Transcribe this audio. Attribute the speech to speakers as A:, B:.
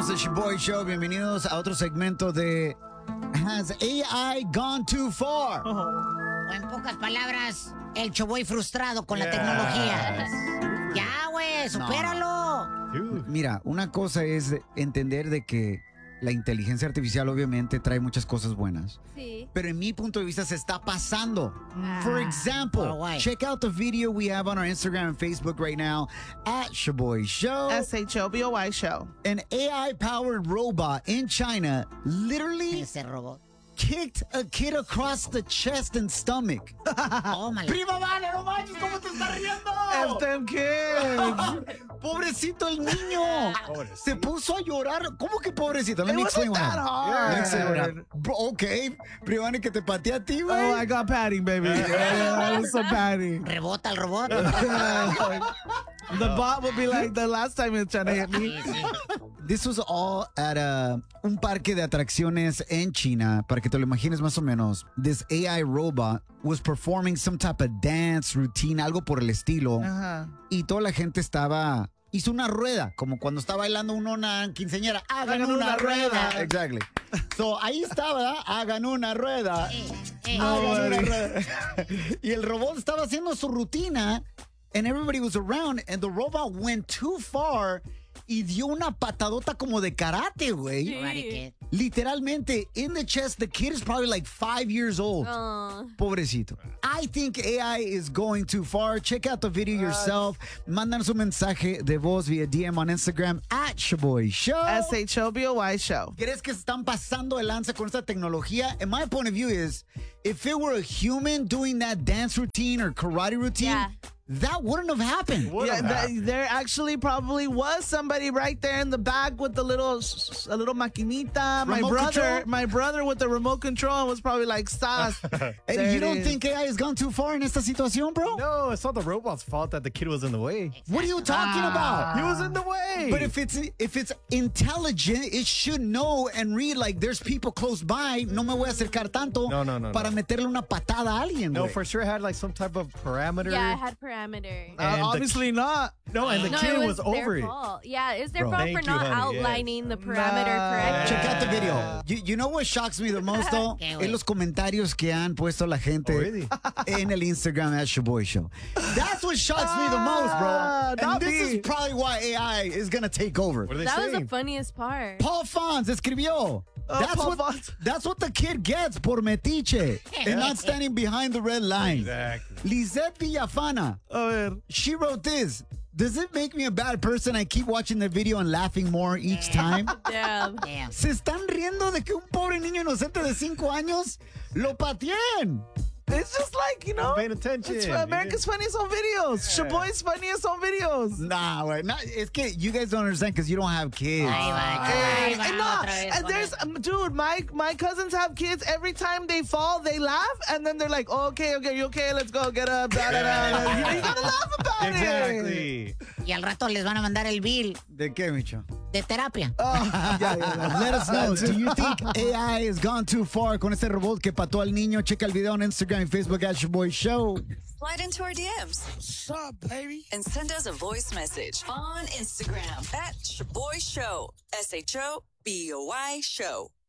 A: Somos el Shoboy Show. Bienvenidos a otro segmento de Has AI Gone Too Far?
B: O en pocas palabras, el Shoboy frustrado con la tecnología. Ya, güey, supéralo.
A: Mira, una cosa es entender de que la inteligencia artificial obviamente trae muchas cosas buenas.
C: Sí.
A: Pero en mi punto de vista se está pasando. For example, check out the video we have on our Instagram and Facebook right now at Shoboy Show.
D: SHOBOY Show.
A: An AI-powered robot in China literally
B: Ese robot.
A: kicked a kid across the chest and stomach.
B: Tómala.
A: ¡Prima Vale, no manches! ¿Cómo te estás riendo?
D: F them kids.
A: ¡Pobrecito el niño! Se puso a llorar. ¿Cómo que pobrecito? Let
D: It
A: me explain
D: wasn't
A: what
D: that
A: happened.
D: hard.
A: Let me explain what happened. Bro, okay. Prima Vale, que te pateé a ti, güey.
D: Oh, I got padding, baby. Yeah, it's some padding.
B: Rebota el robot.
D: The bot will be like the last time it's trying to hit me.
B: Sí, sí.
A: This was all at un parque de atracciones en China. Para que te lo imagines más o menos. This AI robot was performing some type of dance routine, algo por el estilo.
D: Uh-huh.
A: Y toda la gente hizo una rueda, como cuando está bailando una quinceañera. Hagan una rueda. Exactly. So ahí estaba, hagan una rueda. Hagan una rueda. Y el robot estaba haciendo su rutina, and everybody was around, and the robot went too far y dio una patadota como de karate, güey.
C: Sí.
A: Literalmente, in the chest, the kid is probably like 5 years old. Pobrecito. I think AI is going too far. Check out the video yourself. Mándanos un mensaje de voz via DM on Instagram at Shoboy Show.
D: SHOBOY Show.
A: ¿Crees que se están pasando de lanza con esta tecnología? And my point of view is, if it were a human doing that dance routine or karate routine, that wouldn't have happened.
D: There actually probably was somebody right there in the back with the little maquinita. My brother with the remote control and was probably like, "Stas."
A: And you don't think AI has gone too far in esta situación, bro?
E: No, it's not the robot's fault that the kid was in the way.
A: What are you talking about?
E: He was in the way.
A: But if it's intelligent, it should know and read like there's people close by. No me voy a acercar tanto
E: No.
A: para meterle una patada a alguien.
E: No,
A: güey.
E: for sure it had like some type of parameter.
C: Yeah, it had parameter.
E: And
D: Obviously not.
E: No, and the
C: No,
E: kid
C: it
E: was over
C: their
E: it.
C: fault. Yeah, it was their
E: Bro,
C: fault
E: thank
C: for
E: you,
C: not
E: honey, yes.
C: outlining the parameter
D: Nah.
C: correctly.
A: Check out the video. You know what shocks me the most, though?
B: ¿Qué, güey?
A: En los comentarios que han puesto la gente
E: really?
A: en el Instagram at Shoboy Show. That's what shocks me the most, bro. And
D: not
A: this
D: me.
A: is probably why AI is going to take over.
E: What are they
C: That was
E: saying?
C: the funniest part.
A: Paul Fonz escribió.
D: Paul Fonz.
A: That's what the kid gets por metiche and not standing behind the red line.
E: Exactly.
A: Lizette Villafana,
D: A ver.
A: she wrote this. Does it make me a bad person? I keep watching the video and laughing more each time.
C: Damn.
B: Damn.
A: ¿Se están riendo de que un pobre niño inocente de 5 años lo pateen?
D: It's just like, you know,
E: Paying attention.
D: it's America's Funniest Home Videos. Shoboy's Funniest Home Videos.
A: Nah, güey. Es que you guys don't understand because you don't have kids.
B: Ahí va, chaval, ahí va
D: And no,
B: otra vez
D: and
B: con
D: there's,
B: eso.
D: dude, my cousins have kids. Every time they fall, they laugh, and then they're like, oh, okay, you okay? Let's go, get up. Da, da, da. You gotta laugh about it.
E: Exactly.
B: Y al rato les van a mandar el bill
A: ¿De qué, Micho?
B: de terapia.
A: Let us know. Do you think AI has gone too far con este robot que pató al niño? Checa el video on Instagram and Facebook at Shoboy Show.
F: Slide into our DMs.
G: What's up, baby?
F: And send us a voice message on Instagram at Shoboy Show. SHOBOY Show.